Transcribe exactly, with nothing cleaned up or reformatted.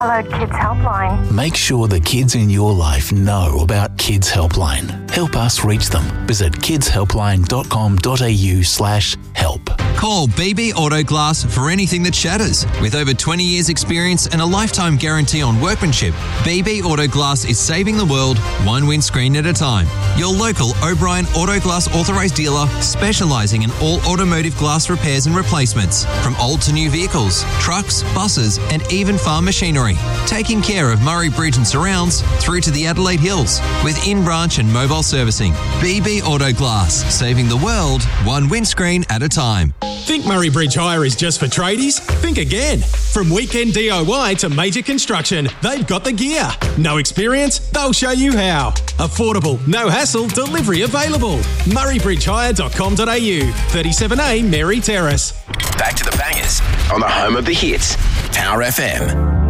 Hello, Kids Helpline. Make sure the kids in your life know about Kids Helpline. Help us reach them. Visit kidshelpline.com.au slash help. Call B B Auto Glass for anything that shatters. With over twenty years experience and a lifetime guarantee on workmanship, B B Auto Glass is saving the world one windscreen at a time. Your local O'Brien Auto Glass authorised dealer specialising in all automotive glass repairs and replacements, from old to new vehicles, trucks, buses and even farm machinery. Taking care of Murray Bridge and surrounds through to the Adelaide Hills with in-branch and mobile servicing. B B Auto Glass, saving the world one windscreen at a time. Think Murray Bridge Hire is just for tradies? Think again. From weekend D I Y to major construction, they've got the gear. No experience? They'll show you how. Affordable, no hassle, delivery available. murray bridge hire dot com dot a u, thirty-seven A Mary Terrace. Back to the bangers on the home of the hits, Power F M.